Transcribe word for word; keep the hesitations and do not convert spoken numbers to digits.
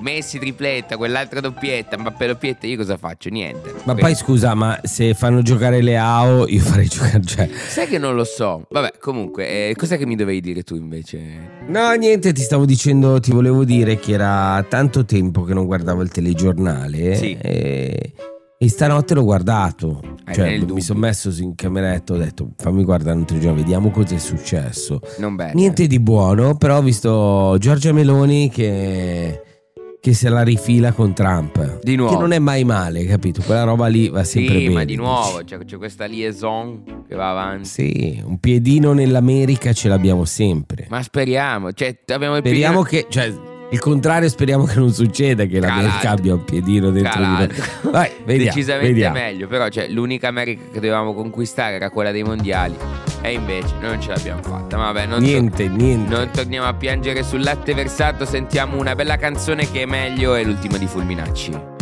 Messi tripletta, quell'altra doppietta, Mbappé doppietta, io cosa faccio? Niente. Ma Quindi. poi scusa, ma se fanno giocare Leao io farei giocare, cioè. Sai che non lo so. Vabbè, comunque, eh, cos'è che mi dovevi dire tu invece? No, niente, ti stavo dicendo, ti volevo dire che era tanto tempo che non guardavo il telegiornale. Sì. E, e stanotte l'ho guardato. Hai Cioè, nel mi dubbio. sono messo in cameretta, ho detto fammi guardare un telegiornale, vediamo cosa è successo. Non bene. Niente di buono, però ho visto Giorgia Meloni che, che se la rifila con Trump. Di nuovo. Che non è mai male, capito? Quella roba lì va sempre Sì, bene. ma di nuovo dici. c'è, c'è questa liaison che va avanti. Sì, un piedino nell'America ce l'abbiamo sempre. Ma speriamo, cioè abbiamo il Speriamo piedino- che, cioè, il contrario speriamo che non succeda, che Tra l'America l'altro. abbia un piedino dentro Tra di noi. l'altro. Vai, vediamo, decisamente vediamo. meglio, però cioè, l'unica America che dovevamo conquistare era quella dei mondiali e invece non ce l'abbiamo fatta. Ma vabbè, non to- Niente, niente. non torniamo a piangere sul latte versato, sentiamo una bella canzone che è meglio, è l'ultima di Fulminacci.